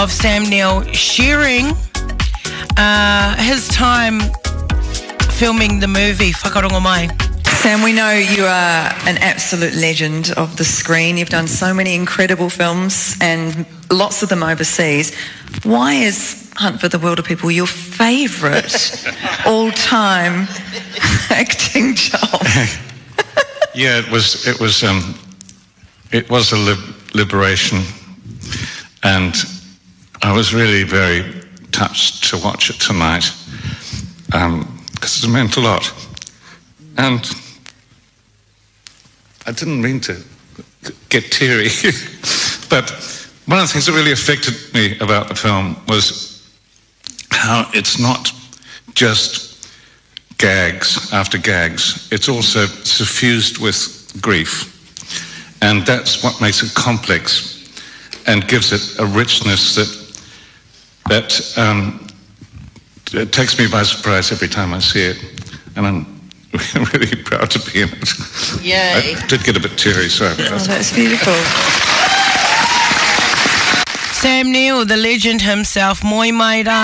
of Sam Neill sharing his time filming the movie Whakarongo Mai. Sam, we know you are an absolute legend of the screen. You've done so many incredible films and lots of them overseas. Why is Hunt for the Wilder People your favourite all-time acting job? Yeah, it was a liberation, and I was really very touched to watch it tonight because it meant a lot. And I didn't mean to get teary, but one of the things that really affected me about the film was how it's not just gags after gags, it's also suffused with grief. And that's what makes it complex and gives it a richness that it takes me by surprise every time I see it. And I'm really proud to be in it. Yay. I did get a bit teary, sorry. Oh, that's beautiful. Sam Neill, the legend himself, moi mai rā.